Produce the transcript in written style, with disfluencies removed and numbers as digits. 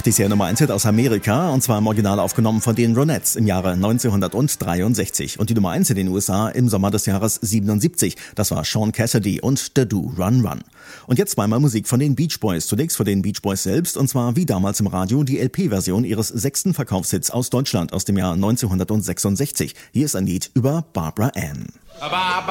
Auch die Nummer 1 Hit aus Amerika, und zwar im Original aufgenommen von den Ronettes im Jahre 1963. Und die Nummer 1 in den USA im Sommer des Jahres 77. Das war Sean Cassidy und The Do Run Run. Und jetzt zweimal Musik von den Beach Boys. Zunächst von den Beach Boys selbst, und zwar wie damals im Radio die LP-Version ihres 6. Verkaufshits aus Deutschland aus dem Jahr 1966. Hier ist ein Lied über Barbara Ann. Barbara